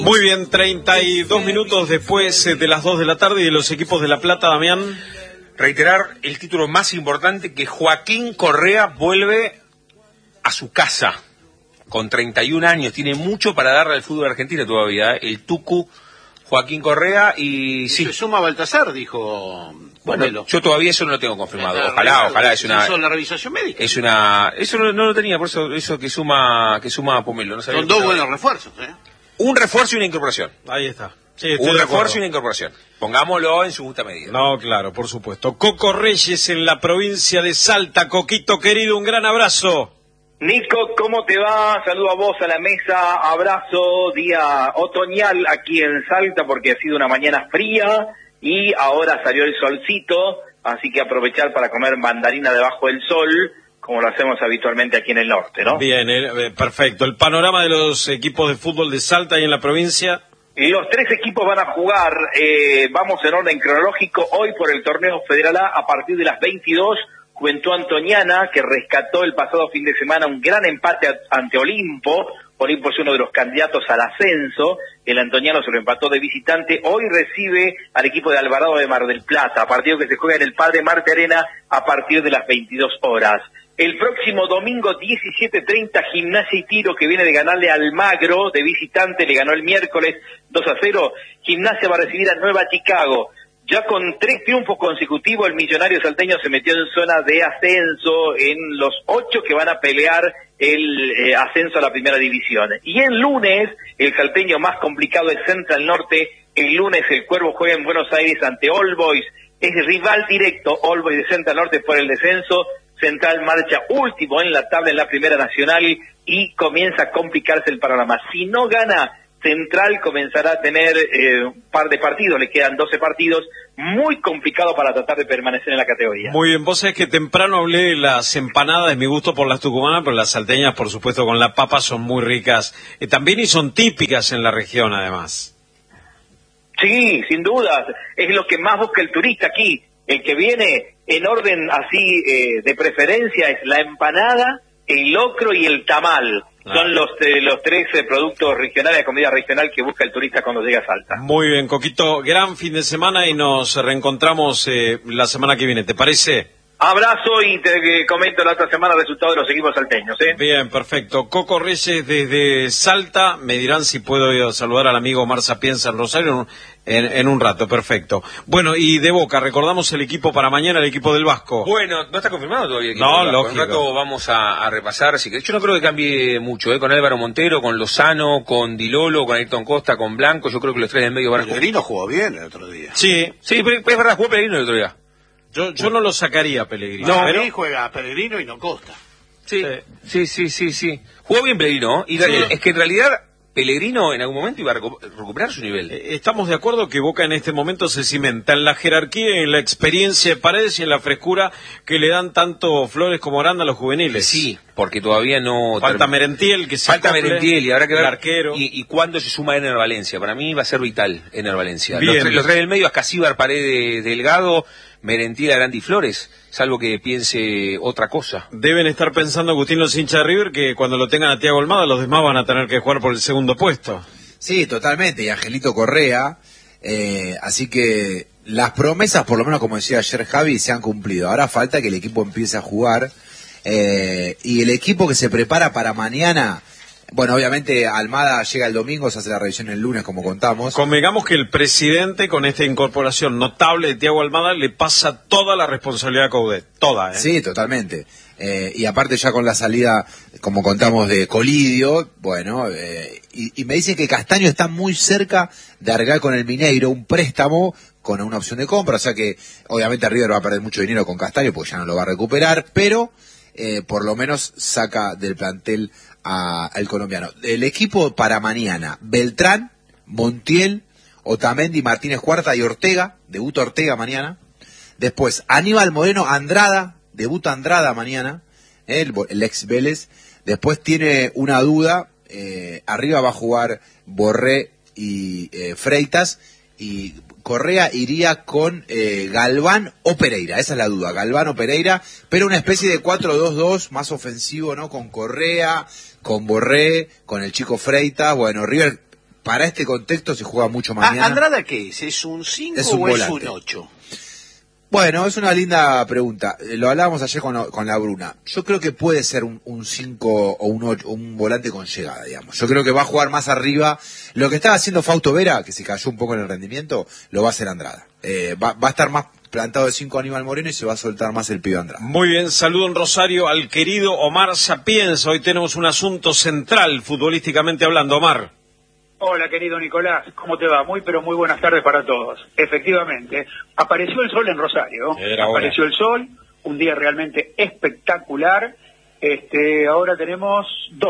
Muy bien, 32 minutos después de las 2 de la tarde y de los equipos de La Plata, Damián. Reiterar el título más importante, que Joaquín Correa vuelve a su casa con 31 años. Tiene mucho para darle al fútbol argentino todavía, el Tucu Joaquín Correa. Y sí, se suma a Baltasar, dijo bueno, Pomelo. Yo todavía eso no lo tengo confirmado. Ojalá es una... ¿Hizo la revisión médica? Es una... Eso no lo tenía, por eso que suma a Pomelo. No sabía. Son dos buenos refuerzos, Un refuerzo y una incorporación. Ahí está. Sí, un refuerzo y una incorporación. Pongámoslo en su justa medida. No, claro, por supuesto. Coco Reyes en la provincia de Salta. Coquito querido, un gran abrazo. Nico, ¿cómo te va? Saludo a vos, a la mesa, abrazo, día otoñal aquí en Salta porque ha sido una mañana fría y ahora salió el solcito, así que aprovechar para comer mandarina debajo del sol, como lo hacemos habitualmente aquí en el norte, ¿no? Bien, perfecto. El panorama de los equipos de fútbol de Salta y en la provincia. Los tres equipos van a jugar, vamos en orden cronológico, hoy por el torneo Federal A partir de las 22, Juventud Antoniana, que rescató el pasado fin de semana un gran empate ante Olimpo. Olimpo es uno de los candidatos al ascenso, el Antoniano se lo empató de visitante, hoy recibe al equipo de Alvarado de Mar del Plata, partido que se juega en el Padre Marte Arena a partir de las 22 horas. El próximo domingo 17:30, Gimnasia y Tiro, que viene de ganarle al Almagro de visitante, le ganó el miércoles 2-0. Gimnasia va a recibir a Nueva Chicago. Ya con 3 triunfos consecutivos, el millonario salteño se metió en zona de ascenso en los 8 que van a pelear el ascenso a la primera división. Y el lunes, el salteño más complicado es Central Norte. El lunes el Cuervo juega en Buenos Aires ante All Boys. Es rival directo All Boys de Central Norte por el descenso. Central marcha último en la tabla en la primera nacional y comienza a complicarse el panorama. Si no gana, Central comenzará a tener un par de partidos, le quedan 12 partidos, muy complicado para tratar de permanecer en la categoría. Muy bien, vos sabés que temprano hablé de las empanadas, de mi gusto por las tucumanas, pero las salteñas, por supuesto, con la papa son muy ricas también y son típicas en la región, además. Sí, sin dudas, es lo que más busca el turista aquí. El que viene en orden así de preferencia es la empanada, el locro y el tamal. Son los tres productos regionales de comida regional que busca el turista cuando llega a Salta. Muy bien, Coquito, gran fin de semana y nos reencontramos la semana que viene, ¿te parece? Abrazo y te comento la otra semana el resultado de los equipos salteños, Bien, perfecto. Coco Reyes desde Salta, me dirán si puedo saludar al amigo Omar Sapienza en Rosario en un rato, perfecto. Bueno, y de Boca, recordamos el equipo para mañana, el equipo del Vasco. Bueno, no está confirmado todavía el equipo del Vasco. Lógico. En un rato vamos a repasar, así que yo no creo que cambie mucho, con Álvaro Montero, con Lozano, con Dilolo, con Ayrton Costa, con Blanco, yo creo que los tres del medio van a jugar. Pellegrino jugó bien el otro día. Sí, pero es verdad, jugó Pellegrino el otro día. Yo no lo sacaría, Pellegrino. No, ahí juega Pellegrino y no Costa. Sí. Jugó bien Pellegrino, y es que en realidad Pellegrino en algún momento iba a recuperar su nivel. Estamos de acuerdo que Boca en este momento se cimenta en la jerarquía, en la experiencia de Paredes y en la frescura que le dan tanto Flores como Aranda a los juveniles. Sí, porque todavía no... Falta Merentiel, que se Falta Merentiel y habrá que ver arquero. Y cuándo se suma Ener Valencia. Para mí va a ser vital Ener Valencia. Bien. Los tres del medio, Ascasíbar, Paredes, Delgado, Merentiel, Aranda y Flores, salvo que piense otra cosa. Deben estar pensando, Agustín, los hinchas de River, que cuando lo tengan a Thiago Almada, los demás van a tener que jugar por el segundo puesto. Sí, totalmente, y Angelito Correa, así que las promesas, por lo menos como decía ayer Javi, se han cumplido. Ahora falta que el equipo empiece a jugar, y el equipo que se prepara para mañana... Bueno, obviamente Almada llega el domingo, se hace la revisión el lunes, como contamos. Convengamos que el presidente, con esta incorporación notable de Thiago Almada, le pasa toda la responsabilidad a Coudet, toda, Sí, totalmente. Y aparte ya con la salida, como contamos, de Colidio, bueno, y me dicen que Castaño está muy cerca de arreglar con el Mineiro un préstamo con una opción de compra, o sea que obviamente River va a perder mucho dinero con Castaño porque ya no lo va a recuperar, pero por lo menos saca del plantel al colombiano. El equipo para mañana: Beltrán, Montiel, Otamendi, Martínez Cuarta y Ortega. Debuta Ortega mañana. Después Aníbal Moreno, Andrada. Debuta Andrada mañana, el ex Vélez. Después tiene una duda, arriba va a jugar Borré y Freitas, y Correa iría con Galván o Pereira, esa es la duda, Galván o Pereira, pero una especie de 4-2-2 más ofensivo, ¿no? Con Correa, con Borré, con el chico Freitas. Bueno, River para este contexto se juega mucho mañana. ¿Andrada qué es? ¿Es un 5 Es un o volante. es un 8? Bueno, es una linda pregunta. Lo hablábamos ayer con la Bruna. Yo creo que puede ser un 5 o un 8, un volante con llegada, digamos. Yo creo que va a jugar más arriba. Lo que estaba haciendo Fausto Vera, que se cayó un poco en el rendimiento, lo va a hacer Andrada. Va a estar más plantado de 5 Aníbal Moreno y se va a soltar más el pibe Andrada. Muy bien, saludo en Rosario al querido Omar Sapienza. Hoy tenemos un asunto central, futbolísticamente hablando. Omar. Hola, querido Nicolás, ¿cómo te va? Muy, pero muy buenas tardes para todos. Efectivamente, apareció el sol en Rosario. Apareció el sol, un día realmente espectacular. Ahora tenemos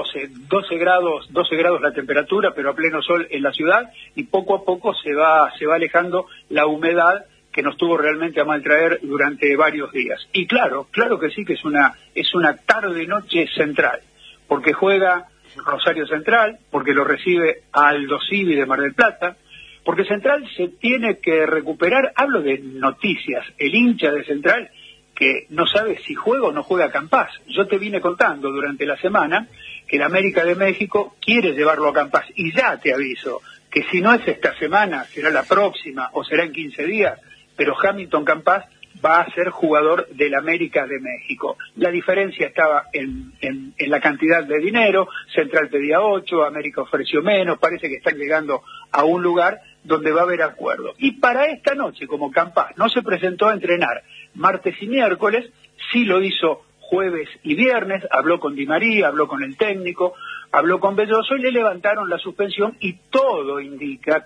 12 grados la temperatura, pero a pleno sol en la ciudad, y poco a poco se va alejando la humedad que nos tuvo realmente a maltraer durante varios días. Y claro que sí que es una tarde-noche central, porque juega Rosario Central, porque lo recibe Aldo Civi de Mar del Plata, porque Central se tiene que recuperar. Hablo de noticias, el hincha de Central que no sabe si juega o no juega Campás. Yo te vine contando durante la semana que el América de México quiere llevarlo a Campás, y ya te aviso que si no es esta semana, será la próxima o será en 15 días, pero Hamilton Campás va a ser jugador del América de México. La diferencia estaba en la cantidad de dinero. Central pedía 8, América ofreció menos. Parece que están llegando a un lugar donde va a haber acuerdo. Y para esta noche, como Campás no se presentó a entrenar martes y miércoles, sí lo hizo jueves y viernes, habló con Di María, habló con el técnico, habló con Belloso y le levantaron la suspensión, y todo indica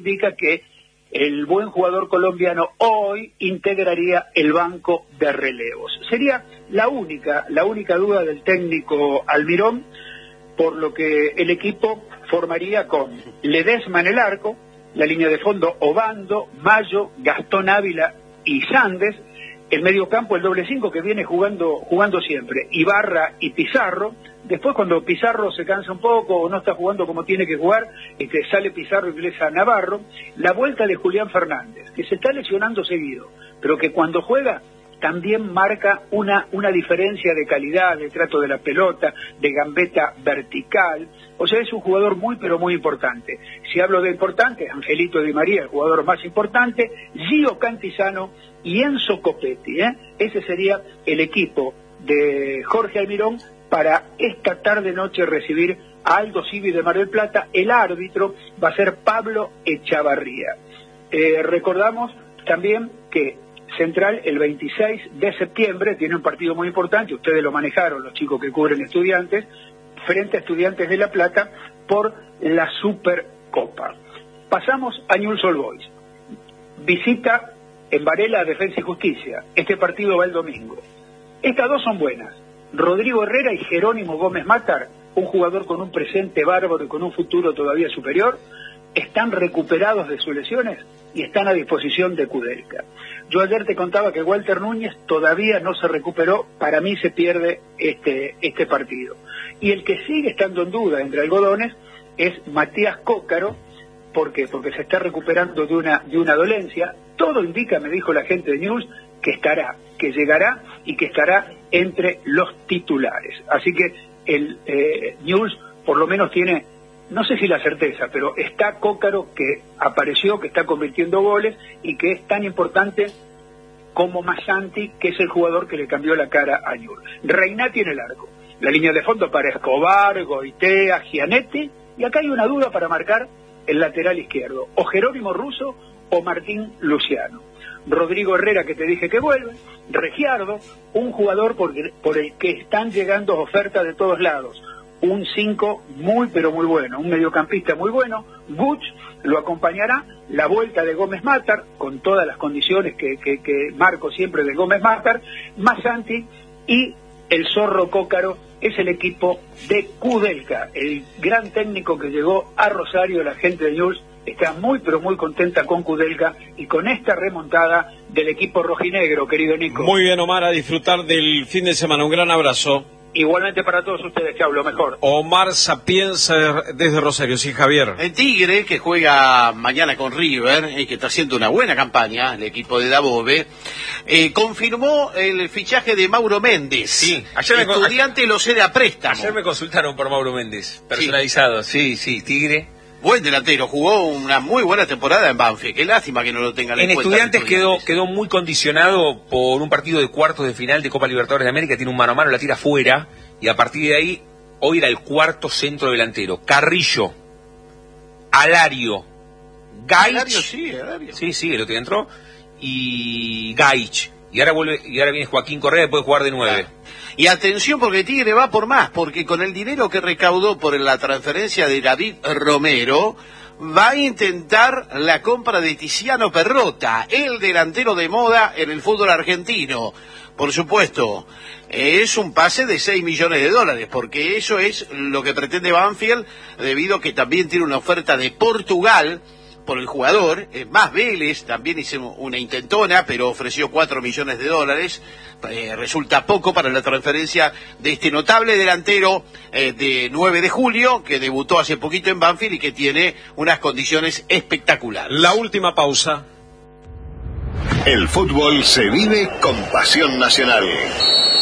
que el buen jugador colombiano hoy integraría el banco de relevos. Sería la única duda del técnico Almirón, por lo que el equipo formaría con Ledesma en el arco, la línea de fondo Obando, Mayo, Gastón Ávila y Sandes, el mediocampo el doble 5 que viene jugando siempre, Ibarra y Pizarro. Después, cuando Pizarro se cansa un poco o no está jugando como tiene que jugar, sale Pizarro y ingresa a Navarro. La vuelta de Julián Fernández, que se está lesionando seguido, pero que cuando juega también marca una diferencia de calidad, de trato de la pelota, de gambeta vertical. O sea, es un jugador muy, pero muy importante. Si hablo de importante, Angelito Di María, el jugador más importante, Gio Cantizano y Enzo Copetti. Ese sería el equipo de Jorge Almirón para esta tarde-noche recibir a Aldo Civi de Mar del Plata. El árbitro va a ser Pablo Echavarría. Recordamos también que Central el 26 de septiembre tiene un partido muy importante, ustedes lo manejaron, los chicos que cubren Estudiantes, frente a Estudiantes de La Plata por la Supercopa. Pasamos a Newell's Old Boys. Visita en Varela a Defensa y Justicia. Este partido va el domingo. Estas dos son buenas. Rodrigo Herrera y Jerónimo Gómez Matar, un jugador con un presente bárbaro y con un futuro todavía superior, están recuperados de sus lesiones y están a disposición de Kudelka. Yo ayer te contaba que Walter Núñez todavía no se recuperó, para mí se pierde este partido. Y el que sigue estando en duda entre algodones es Matías Cócaro. ¿Por qué? Porque se está recuperando de una dolencia. Todo indica, me dijo la gente de News, que llegará y que estará entre los titulares. Así que el News por lo menos tiene, no sé si la certeza, pero está Cócaro, que apareció, que está convirtiendo goles y que es tan importante como Massanti, que es el jugador que le cambió la cara a Newell's. Reinati en el arco. La línea de fondo para Escobar, Goitea, Gianetti, y acá hay una duda para marcar el lateral izquierdo, o Jerónimo Russo o Martín Luciano. Rodrigo Herrera, que te dije que vuelve, Regiardo, un jugador por el que están llegando ofertas de todos lados, un 5 muy pero muy bueno, un mediocampista muy bueno. Butch lo acompañará, la vuelta de Gómez Matar, con todas las condiciones que marco siempre de Gómez Matar, Massanti, y el Zorro Cócaro es el equipo de Kudelka, el gran técnico que llegó a Rosario. La gente de Newell's está muy pero muy contenta con Kudelka y con esta remontada del equipo rojinegro, querido Nico. Muy bien, Omar, a disfrutar del fin de semana. Un gran abrazo. Igualmente para todos ustedes, que hablo mejor. Omar Sapienza desde Rosario, sí, Javier. El Tigre, que juega mañana con River y que está haciendo una buena campaña, el equipo de Dabove, confirmó el fichaje de Mauro Méndez. Sí, Estudiante lo cede a préstamo. Ayer me consultaron por Mauro Méndez, personalizado. Sí, Tigre. Buen delantero, jugó una muy buena temporada en Banfield. Qué lástima que no lo tengan en cuenta. En Estudiantes quedó muy condicionado por un partido de cuartos de final de Copa Libertadores de América. Tiene un mano a mano, la tira fuera. Y a partir de ahí, hoy era el cuarto centro delantero. Carrillo, Alario, Gaich. Alario. Sí, el otro día entró. Y Gaich. Y ahora viene Joaquín Correa después de jugar de 9. Y atención porque Tigre va por más, porque con el dinero que recaudó por la transferencia de David Romero, va a intentar la compra de Tiziano Perrota, el delantero de moda en el fútbol argentino. Por supuesto, es un pase de 6 millones de dólares, porque eso es lo que pretende Banfield, debido a que también tiene una oferta de Portugal por el jugador. Más Vélez también hizo una intentona, pero ofreció 4 millones de dólares. Resulta poco para la transferencia de este notable delantero de 9 de julio, que debutó hace poquito en Banfield y que tiene unas condiciones espectaculares. La última pausa. El fútbol se vive con pasión nacional.